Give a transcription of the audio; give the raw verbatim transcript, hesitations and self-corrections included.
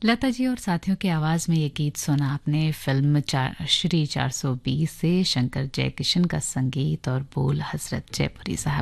लता जी और साथियों की आवाज़ में ये गीत सुना आपने फिल्म चार श्री चार सौ बीस से। शंकर जयकिशन का संगीत और बोल हजरत जयपुरी साहब